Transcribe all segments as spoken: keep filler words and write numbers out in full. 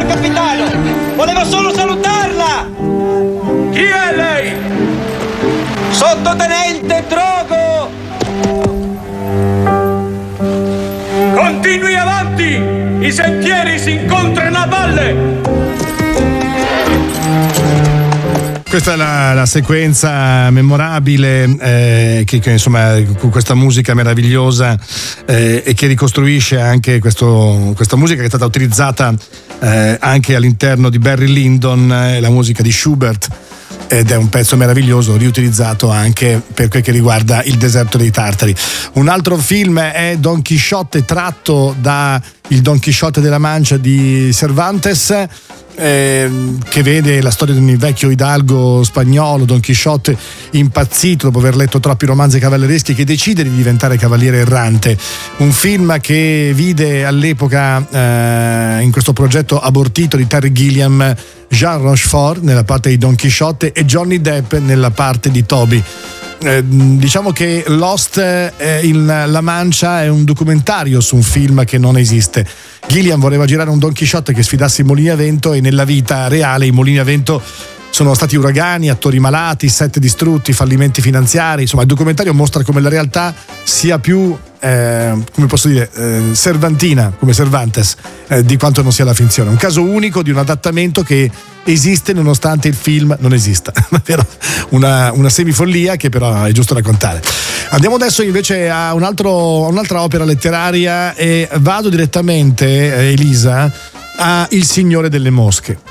capitano! Volevo solo salutarla! Chi è lei? Sottotenente Drogo! Continui avanti! I sentieri si incontrano a valle! Questa è la, la sequenza memorabile eh, che, che insomma con questa musica meravigliosa eh, e che ricostruisce anche questo, questa musica che è stata utilizzata eh, anche all'interno di Barry Lyndon, eh, la musica di Schubert, ed è un pezzo meraviglioso riutilizzato anche per quel che riguarda il deserto dei Tartari. Un altro film è Don Chisciotte, tratto da Il Don Chisciotte della Mancia di Cervantes, Eh, che vede la storia di un vecchio hidalgo spagnolo, Don Chisciotte, impazzito dopo aver letto troppi romanzi cavallereschi, che decide di diventare cavaliere errante. Un film che vide all'epoca eh, in questo progetto abortito di Terry Gilliam Jean Rochefort nella parte di Don Chisciotte e Johnny Depp nella parte di Toby. Eh, diciamo che Lost eh, in La Mancia è un documentario su un film che non esiste. Gilliam voleva girare un Don Chisciotte che sfidasse i mulini a vento, e nella vita reale i mulini a vento sono stati uragani, attori malati, set distrutti, fallimenti finanziari. Insomma, il documentario mostra come la realtà sia più eh, come posso dire eh, cervantina, come Cervantes, eh, di quanto non sia la finzione. Un caso unico di un adattamento che esiste nonostante il film non esista. una, una semifollia che però è giusto raccontare. Andiamo adesso invece a un altro, un'altra opera letteraria, e vado direttamente, eh, Elisa, a Il Signore delle Mosche.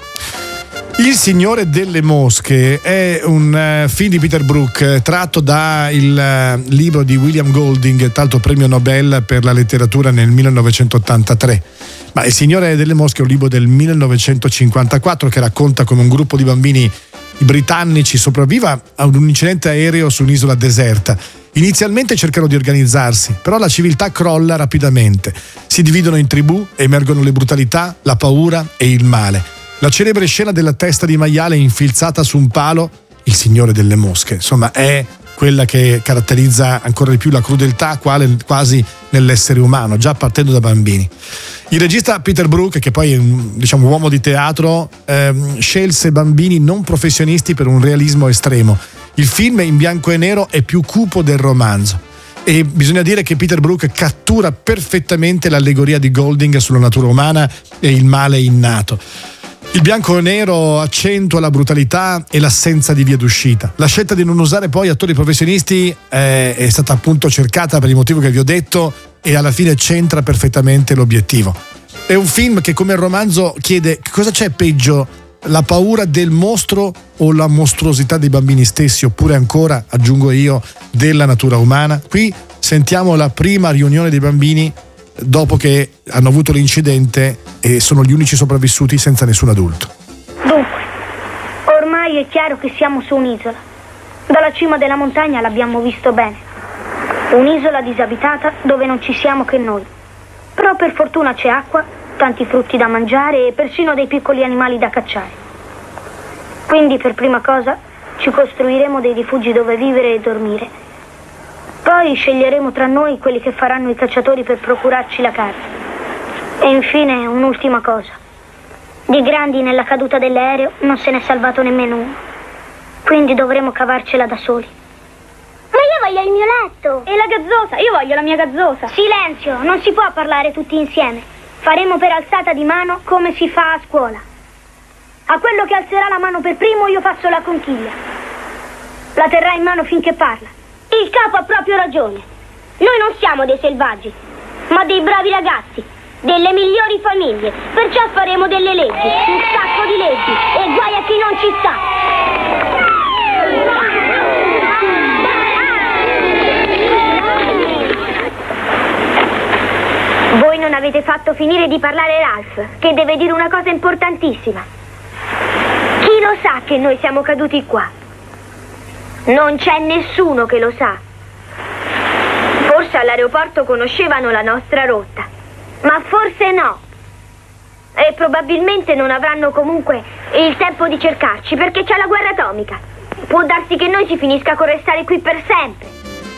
Il Signore delle Mosche è un uh, film di Peter Brook tratto da il uh, libro di William Golding, tra l'altro premio Nobel per la letteratura nel millenovecentottantatré. Ma Il Signore delle Mosche è un libro del millenovecentocinquantaquattro che racconta come un gruppo di bambini britannici sopravviva ad un incidente aereo su un'isola deserta. Inizialmente cercano di organizzarsi, però la civiltà crolla rapidamente. Si dividono in tribù, emergono le brutalità, la paura e il male. La celebre scena della testa di maiale infilzata su un palo, il Signore delle Mosche, insomma, è quella che caratterizza ancora di più la crudeltà quasi nell'essere umano, già partendo da bambini. Il regista Peter Brook, che poi è un diciamo, uomo di teatro, ehm, scelse bambini non professionisti per un realismo estremo. Il film in bianco e nero è più cupo del romanzo. E bisogna dire che Peter Brook cattura perfettamente l'allegoria di Golding sulla natura umana e il male innato. Il bianco e nero accentua la brutalità e l'assenza di via d'uscita. La scelta di non usare poi attori professionisti eh, è stata appunto cercata per il motivo che vi ho detto, e alla fine centra perfettamente l'obiettivo. È un film che, come il romanzo, chiede cosa c'è peggio, la paura del mostro o la mostruosità dei bambini stessi, oppure ancora, aggiungo io, della natura umana. Qui sentiamo la prima riunione dei bambini dopo che hanno avuto l'incidente e sono gli unici sopravvissuti senza nessun adulto. Dunque, ormai è chiaro che siamo su un'isola. Dalla cima della montagna l'abbiamo visto bene. Un'isola disabitata dove non ci siamo che noi. Però per fortuna c'è acqua, tanti frutti da mangiare e persino dei piccoli animali da cacciare. Quindi per prima cosa ci costruiremo dei rifugi dove vivere e dormire. Poi sceglieremo tra noi quelli che faranno i cacciatori per procurarci la carne. E infine un'ultima cosa. Di grandi nella caduta dell'aereo non se n'è salvato nemmeno uno. Quindi dovremo cavarcela da soli. Ma io voglio il mio letto! E la gazzosa? Io voglio la mia gazzosa! Silenzio! Non si può parlare tutti insieme. Faremo per alzata di mano come si fa a scuola. A quello che alzerà la mano per primo io passo la conchiglia. La terrà in mano finché parla. Il capo ha proprio ragione. Noi non siamo dei selvaggi, ma dei bravi ragazzi, delle migliori famiglie. Perciò faremo delle leggi, un sacco di leggi, e guai a chi non ci sta. Voi non avete fatto finire di parlare Ralph, che deve dire una cosa importantissima. Chi lo sa che noi siamo caduti qua? Non c'è nessuno che lo sa. Forse all'aeroporto conoscevano la nostra rotta, ma forse no. E probabilmente non avranno comunque il tempo di cercarci perché c'è la guerra atomica. Può darsi che noi si finisca con restare qui per sempre.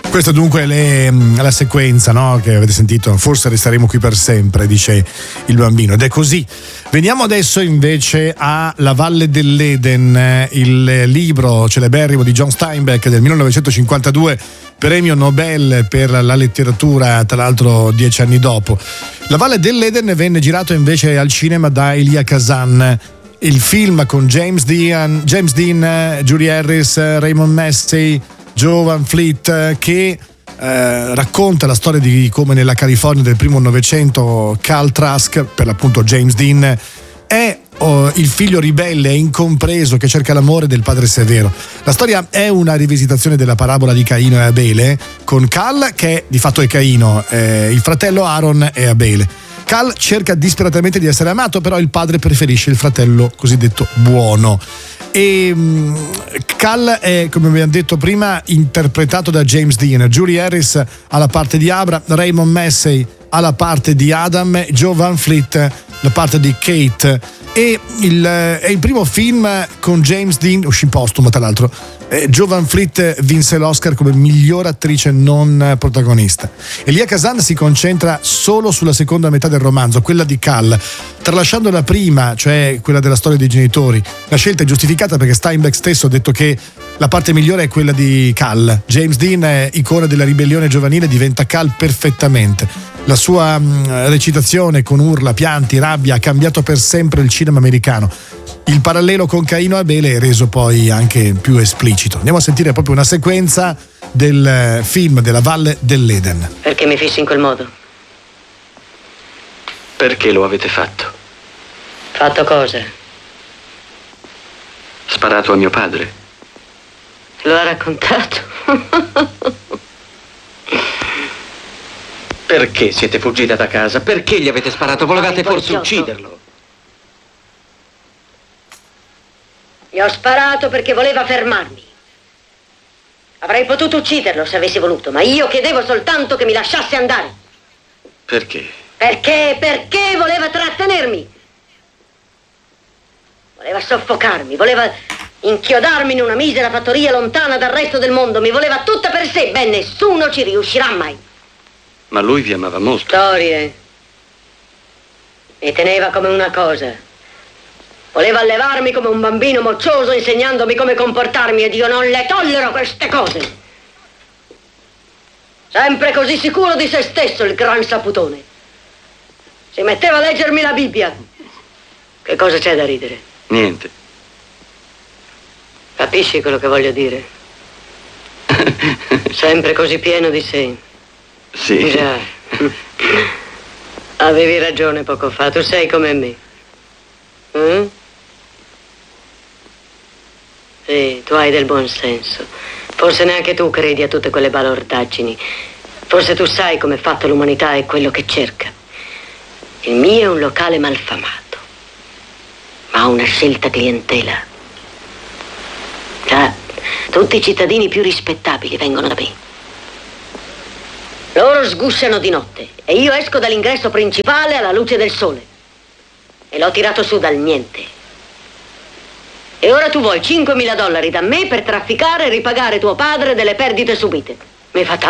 Questa dunque è le, la sequenza, no? Che avete sentito, forse resteremo qui per sempre, dice il bambino, ed è così. Veniamo adesso invece a La Valle dell'Eden, il libro celeberrimo di John Steinbeck del millenovecentocinquantadue, premio Nobel per la letteratura, tra l'altro dieci anni dopo. La Valle dell'Eden venne girato invece al cinema da Elia Kazan. Il film con James Dean, James Dean, Julie Harris, Raymond Massey, Joe Van Fleet, che eh, racconta la storia di come nella California del primo Novecento Cal Trask, per l'appunto James Dean, è oh, il figlio ribelle e incompreso che cerca l'amore del padre severo. La storia è una rivisitazione della parabola di Caino e Abele, con Cal che di fatto è Caino, eh, il fratello Aaron è Abele. Cal cerca disperatamente di essere amato, però il padre preferisce il fratello cosiddetto buono. E Cal è, come abbiamo detto prima, interpretato da James Dean, Julie Harris alla parte di Abra, Raymond Massey alla parte di Adam, Joe Van Fleet la parte di Kate. E il, è il primo film con James Dean, uscì postumo tra l'altro. eh, Joe Van Fleet vinse l'Oscar come miglior attrice non protagonista. Elia Kazan si concentra solo sulla seconda metà del romanzo, quella di Cal, tralasciando la prima, cioè quella della storia dei genitori. La scelta è giustificata perché Steinbeck stesso ha detto che la parte migliore è quella di Cal. James Dean è icona della ribellione giovanile, diventa Cal perfettamente. La sua mh, recitazione con urla, pianti, rabbia ha cambiato per sempre il cinema americano. Il parallelo con Caino e Abele è reso poi anche più esplicito. Andiamo a sentire proprio una sequenza del film della Valle dell'Eden. Perché mi fissi in quel modo? Perché lo avete fatto? Fatto cosa? Sparato a mio padre. Lo ha raccontato. Perché siete fuggita da casa? Perché gli avete sparato? Volevate forse ucciderlo? Gli ho sparato perché voleva fermarmi. Avrei potuto ucciderlo se avessi voluto, ma io chiedevo soltanto che mi lasciasse andare. Perché? Perché? Perché voleva trattenermi. Voleva soffocarmi, voleva inchiodarmi in una misera fattoria lontana dal resto del mondo. Mi voleva tutta per sé. Beh, nessuno ci riuscirà mai. Ma lui vi amava molto. Storie. Mi teneva come una cosa. Voleva allevarmi come un bambino moccioso, insegnandomi come comportarmi, ed io non le tollero queste cose. Sempre così sicuro di se stesso, il gran saputone. Si metteva a leggermi la Bibbia. Che cosa c'è da ridere? Niente. Capisci quello che voglio dire? Sempre così pieno di sé. Sì. Già. Avevi ragione poco fa, tu sei come me. Mm? Sì, tu hai del buon senso. Forse neanche tu credi a tutte quelle balordaggini. Forse tu sai come è fatta l'umanità e quello che cerca. Il mio è un locale malfamato, ma ha una scelta clientela. Già, tutti i cittadini più rispettabili vengono da me. Loro sgusciano di notte e io esco dall'ingresso principale alla luce del sole. E l'ho tirato su dal niente. E ora tu vuoi cinquemila dollari da me per trafficare e ripagare tuo padre delle perdite subite. Mi fa